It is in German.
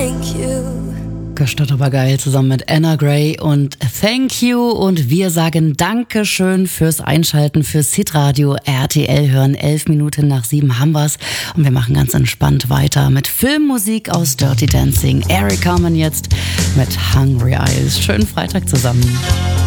Gestört aber geil, zusammen mit Anna Gray und Thank You. Und wir sagen Dankeschön fürs Einschalten, fürs Hitradio RTL hören. 11 Minuten nach 7 haben wir's. Und wir machen ganz entspannt weiter mit Filmmusik aus Dirty Dancing. Eric Carmen jetzt mit Hungry Eyes. Schönen Freitag zusammen.